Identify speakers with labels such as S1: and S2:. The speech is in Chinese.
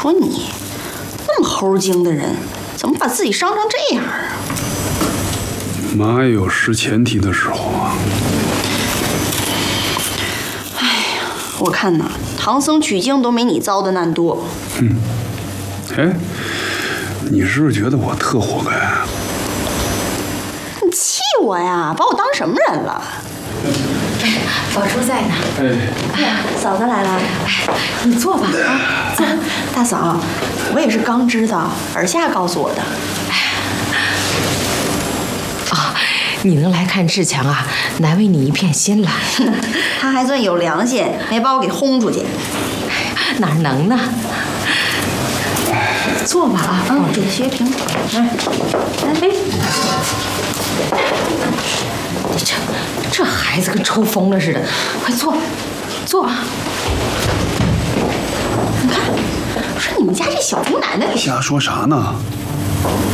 S1: 说你那么猴精的人，怎么把自己伤成这样啊？
S2: 妈也有失前提的时候啊。
S1: 哎呀，我看呐，唐僧取经都没你遭的难多。
S2: 哎，你是不是觉得我特活该？
S1: 你气我呀？把我当什么人了？
S3: 宝叔在呢。
S1: 哎呀，嫂子来了。
S3: 你坐吧啊，坐。
S1: 大嫂，我也是刚知道，尔夏告诉我的。
S3: 啊，你能来看志强啊，难为你一片心了。
S1: 他还算有良心，没把我给轰出去。
S3: 哪能呢？坐吧啊，
S1: 这个薛平，来，
S3: 这孩子跟抽风了似的，快坐，坐啊！
S1: 你看，我说你们家这小姑奶奶，
S2: 瞎说啥呢？